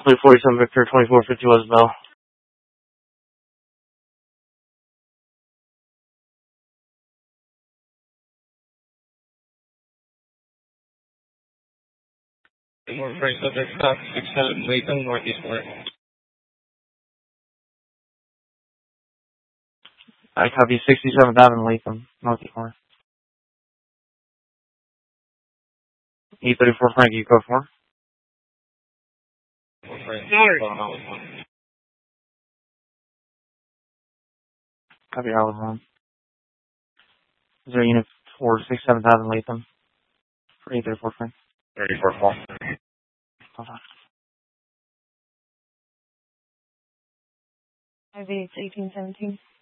Flight 47 Victor, 2450 West Bell. Flight subject stock 67 Latham, Northeast Port. I copy 67th Avenue, Latham, Northeast Corner. 834 Frankie, code 4. Copy Howard 1. 0 unit 4, 67th Avenue, Latham. For 834 Frank. 34 call. Hold on. IV, it's 1817.